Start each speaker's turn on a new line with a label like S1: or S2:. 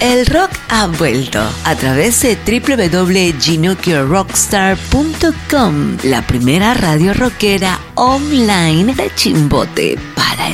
S1: El rock ha vuelto a través de www.ginukiorockstar.com, la primera radio rockera online de Chimbote para